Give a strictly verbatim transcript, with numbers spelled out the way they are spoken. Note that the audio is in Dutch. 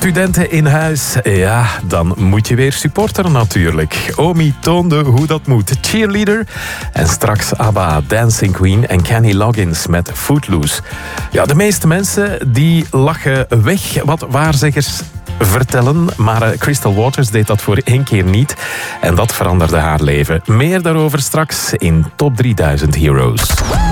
Studenten in huis, ja, dan moet je weer supporteren natuurlijk. Omi toonde hoe dat moet. Cheerleader. En straks ABBA, Dancing Queen en Kenny Loggins met Footloose. Ja, de meeste mensen die lachen weg wat waarzeggers vertellen, maar Crystal Waters deed dat voor één keer niet. En dat veranderde haar leven. Meer daarover straks in Top drieduizend Heroes.